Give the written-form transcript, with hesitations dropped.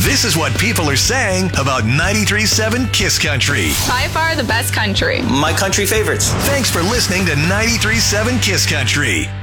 This is what people are saying about 93.7 Kiss Country. By far the best country. My country favorites. Thanks for listening to 93.7 Kiss Country.